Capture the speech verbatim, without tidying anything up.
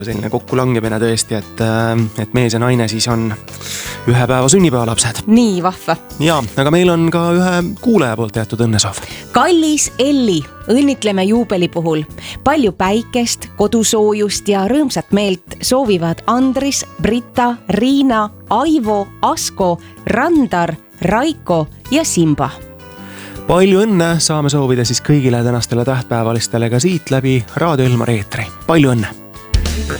selline kokkulangemine tõesti, et, et mees ja naine siis on ühe päeva sünnipäevalapsed. Nii vahva. Jaa, aga meil on ka ühe kuulaja poolt jäetud õnnesoov. Kallis Elli, õnnitleme juubeli puhul. Palju päikest, kodusoojust ja rõõmsat meelt soovivad Andris, Brita, Riina, Aivo, Asko, Randar, Raiko ja Simba. Palju õnne saame soovida siis kõigile tänastele tähtpäevalistele ka siit läbi Raadio Elmar eetri. Palju õnne!